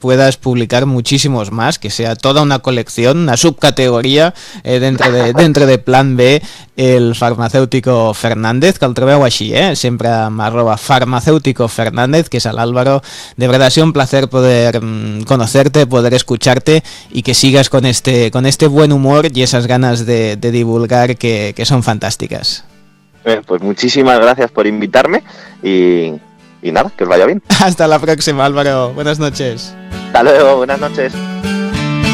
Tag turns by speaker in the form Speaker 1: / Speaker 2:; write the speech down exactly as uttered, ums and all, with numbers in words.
Speaker 1: puedas publicar muchísimos más, que sea toda una colección, una subcategoria eh, dentro, de, dentro de Plan B, el farmacéutico Fernández, que el trobeu així, eh? Sempre amb arroba farmacéutico Fernández, que es al Álvaro. De verdad ha sido un placer poder mmm, conocerte, poder escucharte y que sigas con este, con este buen humor y esas ganas de, de divulgar que, que son fantásticas.
Speaker 2: Eh, pues muchísimas gracias por invitarme y, y nada, que os vaya bien.
Speaker 1: Hasta la próxima, Álvaro. Buenas noches.
Speaker 2: Hasta luego, buenas noches.